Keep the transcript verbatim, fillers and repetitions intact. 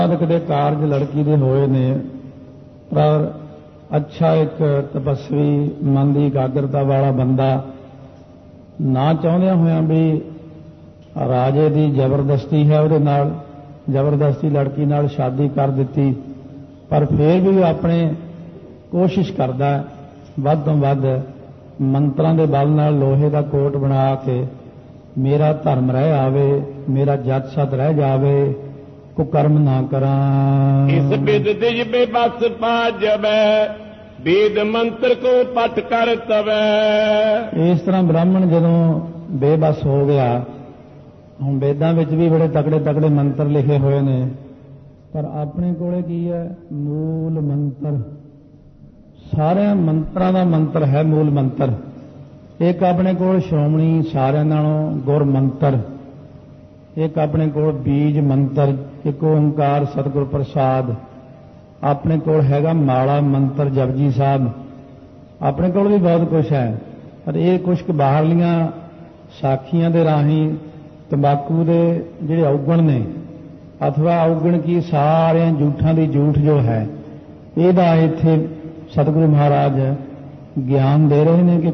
कदे कारज लड़की दे होए ने, पर अच्छा एक तपस्वी मन की एकाग्रता वाला बंदा ना चाहदे होया भी राजे की जबरदस्ती है उहदे नाल जबरदस्ती लड़की नाल शादी कर दी, पर फिर भी अपने कोशिश करता वध तो वध मंत्रां दे बल नाल लोहे का कोट बना के मेरा धर्म रह आवे, मेरा जत सत रह जावे, कुकर्म ना करा। इस बिद दिज बेबस पा जबै, वेद मंत्र को पट कर तवै। इस तरह ब्राह्मण जदों बेबस हो गया, हुण वेदां विच भी बड़े तकड़े तकड़े मंत्र लिखे हुए ने, पर अपने कोले की है मूल मंत्र। सारे मंत्रां दा मंत्र है मूल मंत्र। एक अपने कोल श्रोमणी सारिਆਂ नालों गुर मंत्र, एक अपने कोल बीज मंत्र, एक ओंकार सतगुर प्रसाद, अपने कोल हैगा माला मंत्र जपजी साहब, अपने कोल भी बहुत कुछ है। पर ये कुछ बाहरलियां साखियां दे राही तंबाकू दे जिहड़े औगण ने अथवा औगण की सारे झूठां दी झूठ जो है, ਇਹਦਾ ਇੱਥੇ सतगुरु महाराज ज्ञान दे रहे हैं कि